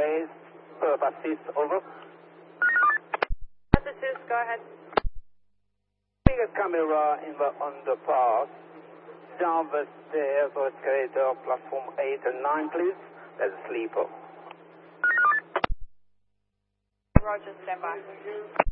base, assist, over. Assist, go ahead. Bring a camera in the underpass, down the stairs or escalator, platform 8 and 9, please. There's a sleeper. Roger, stand by.